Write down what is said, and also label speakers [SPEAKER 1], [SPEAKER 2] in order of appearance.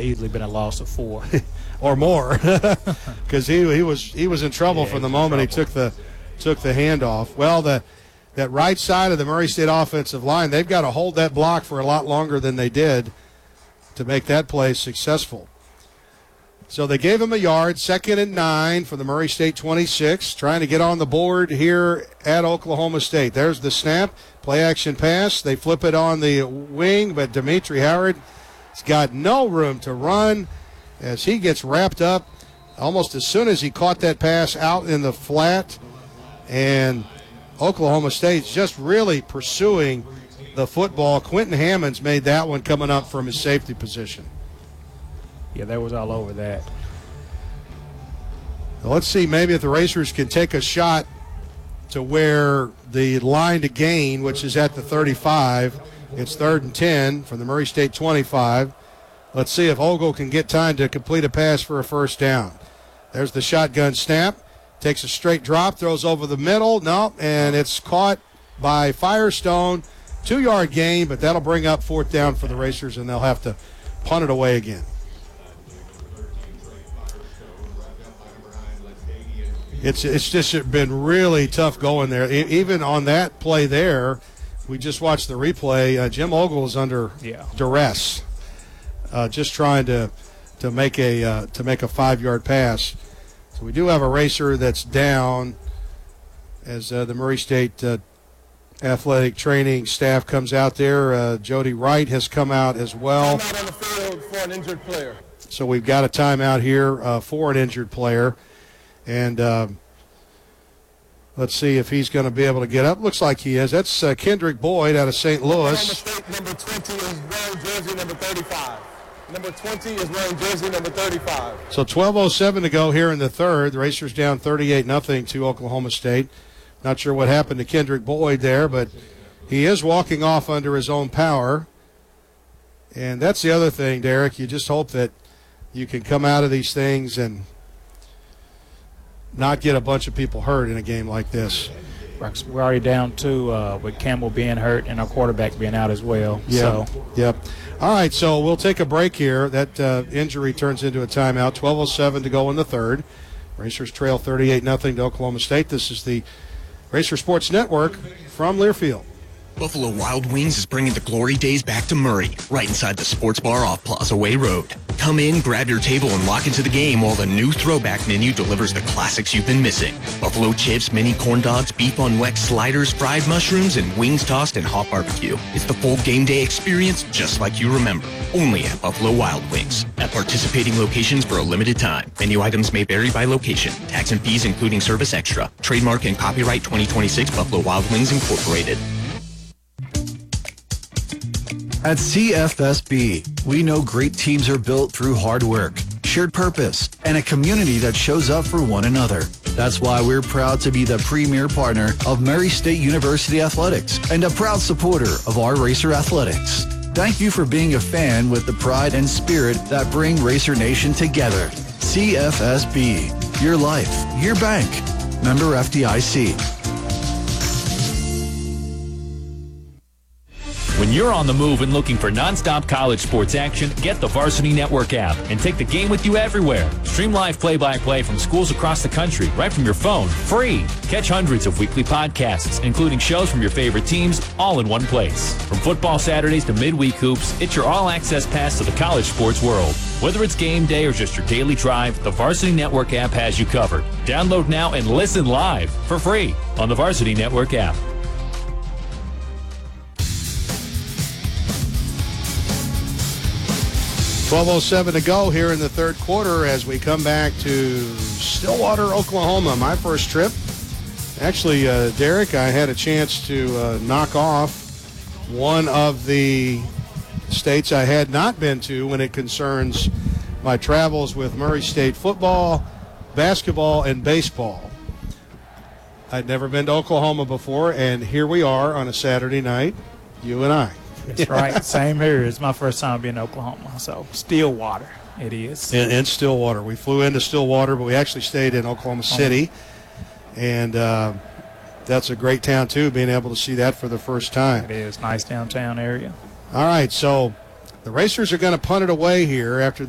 [SPEAKER 1] have easily been a loss of 4
[SPEAKER 2] or more, because he was in trouble from the moment he took the handoff. Well, that right side of the Murray State offensive line, they've got to hold that block for a lot longer than they did to make that play successful. So they gave him a yard, 2nd and 9 for the Murray State 26, trying to get on the board here at Oklahoma State. There's the snap, play action pass. They flip it on the wing, but Dimitri Howard has got no room to run as he gets wrapped up almost as soon as he caught that pass out in the flat. And Oklahoma State's just really pursuing the football. Quentin Hammonds made that one coming up from his safety position.
[SPEAKER 1] Yeah, that was all over that.
[SPEAKER 2] Well, let's see maybe if the Racers can take a shot to where the line to gain, which is at the 35. It's 3rd and 10 from the Murray State 25. Let's see if Ogle can get time to complete a pass for a first down. There's the shotgun snap. Takes a straight drop, throws over the middle. No, and it's caught by Firestone. 2-yard gain, but that'll bring up 4th down for the Racers, and they'll have to punt it away again. It's just been really tough going there. Even on that play there, we just watched the replay. Jim Ogle is under duress, just trying to make a 5-yard pass. So we do have a Racer that's down as the Murray State athletic training staff comes out there. Jody Wright has come out as well.
[SPEAKER 3] Timeout on the field for an injured player.
[SPEAKER 2] So we've got a timeout here for an injured player. And let's see if he's going to be able to get up. Looks like he is. That's Kendrick Boyd out of St. Louis.
[SPEAKER 3] Number 20 is wearing jersey number 35. Number 20 is wearing jersey number 35.
[SPEAKER 2] So 12:07 to go here in the third. The Racers down 38-0 to Oklahoma State. Not sure what happened to Kendrick Boyd there, but he is walking off under his own power. And that's the other thing, Derek. You just hope that you can come out of these things and not get a bunch of people hurt in a game like this.
[SPEAKER 1] We're already down 2 with Campbell being hurt and our quarterback being out as well.
[SPEAKER 2] Yep. All right, so we'll take a break here. That injury turns into a timeout. 12:07 to go in the third. Racers trail 38-0 to Oklahoma State. This is the Racer Sports Network from Learfield.
[SPEAKER 4] Buffalo Wild Wings is bringing the glory days back to Murray, right inside the sports bar off Plaza Way Road. Come in, grab your table, and lock into the game while the new throwback menu delivers the classics you've been missing. Buffalo chips, mini corn dogs, beef on weck sliders, fried mushrooms, and wings tossed in hot barbecue. It's the full game day experience just like you remember. Only at Buffalo Wild Wings. At participating locations for a limited time. Menu items may vary by location. Tax and fees including service extra. Trademark and copyright 2026 Buffalo Wild Wings Incorporated.
[SPEAKER 5] At CFSB, we know great teams are built through hard work, shared purpose, and a community that shows up for one another. That's why we're proud to be the premier partner of Murray State University Athletics and a proud supporter of our Racer Athletics. Thank you for being a fan with the pride and spirit that bring Racer Nation together. CFSB, your life, your bank. Member FDIC.
[SPEAKER 6] When you're on the move and looking for nonstop college sports action, get the Varsity Network app and take the game with you everywhere. Stream live play-by-play from schools across the country right from your phone, free. Catch hundreds of weekly podcasts, including shows from your favorite teams, all in one place. From football Saturdays to midweek hoops, it's your all-access pass to the college sports world. Whether it's game day or just your daily drive, the Varsity Network app has you covered. Download now and listen live for free on the Varsity Network app.
[SPEAKER 2] 12:07 to go here in the third quarter as we come back to Stillwater, Oklahoma. My first trip. Actually, Derek, I had a chance to knock off one of the states I had not been to when it concerns my travels with Murray State football, basketball, and baseball. I'd never been to Oklahoma before, and here we are on a Saturday night, you and I.
[SPEAKER 1] That's right. Same here. It's my first time being in Oklahoma. So Stillwater it is.
[SPEAKER 2] In Stillwater. We flew into Stillwater, but we actually stayed in Oklahoma City. And that's a great town, too, being able to see that for the first time.
[SPEAKER 1] It is. Nice downtown area.
[SPEAKER 2] All right, so the Racers are going to punt it away here after